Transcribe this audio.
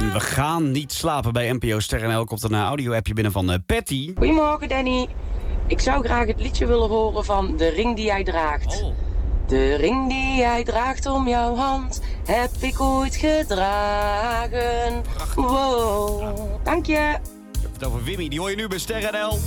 En we gaan niet slapen bij NPO Ster NL. Komt er een audio-appje binnen van Patty. Goedemorgen Danny. Ik zou graag het liedje willen horen van De Ring Die Jij Draagt. Oh. De ring die jij draagt om jouw hand, heb ik ooit gedragen. Wow, dank je. Ik heb het over Wimmy, die hoor je nu bij Ster NL.